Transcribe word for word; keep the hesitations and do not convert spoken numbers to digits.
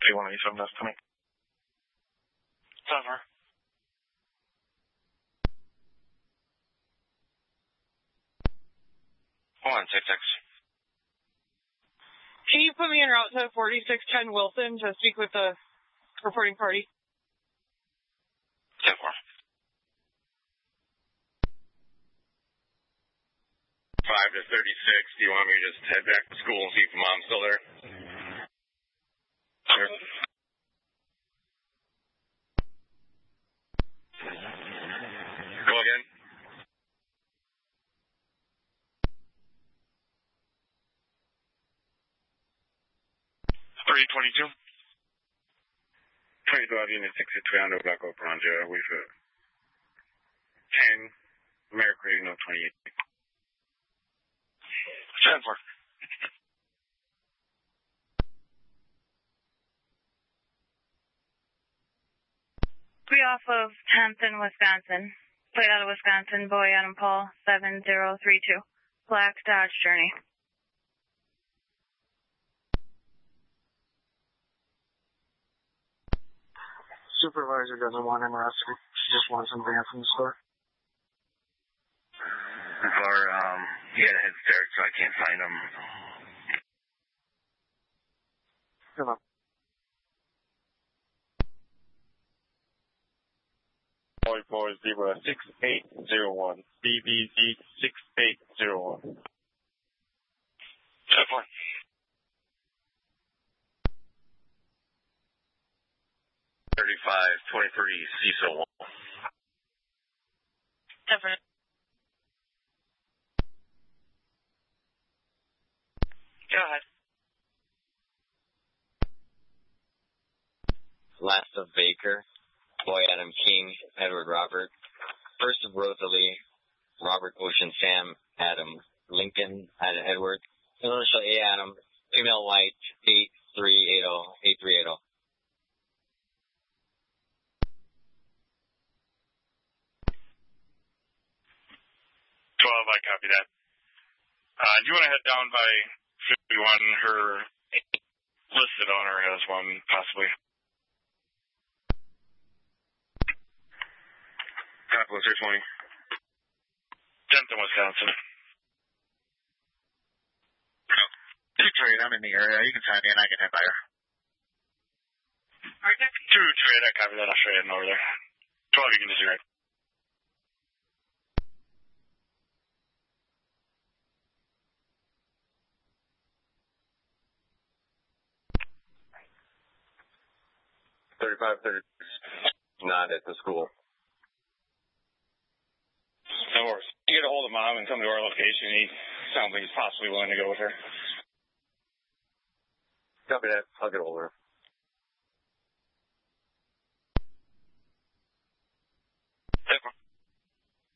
Do you want to use some of this to me? Over. One, six, six. Can you put me en route to forty-six ten Wilson to speak with the reporting party? ten four. five to thirty-six. Do you want me to just head back to school and see if Mom's still there? Sure. Go again. three twenty-two. twenty-two Unit sixty-three under Black Oak Ranger with uh, ten Mercury, no twenty-eight. ten four. Three off of tenth in Wisconsin. Plate out of Wisconsin, boy Adam Paul, seven zero three two. Black Dodge Journey. Supervisor doesn't want him arrested. She just wants him banned from the store. Or, um, he had a head start, so I can't find him. Come on. Four four zero six eight zero one. B B Z six eight zero one. Ten four. Thirty-five twenty-three Cecil. Different. Go ahead. Last of Baker, Boy Adam King, Edward Robert. First of Rosalie, Robert Ocean Sam Adam Lincoln Adam Edward. Initial A Adam, female white, eight three eight zero, eight three eight zero. twelve, I copy that. Uh, do you want to head down by fifty-one? Her listed owner has one, possibly. Copy, what's your twenty? Denton, Wisconsin. Two trade, I'm in the area. You can sign me in, I can head by her. Alright, Two trade, I copy that. I'll show you heading over there. twelve, you can disregard. thirty-five thirty. Not at the school. No worries. You get a hold of Mom and tell me our location. He sounds like he's possibly willing to go with her. Copy that. I'll get over.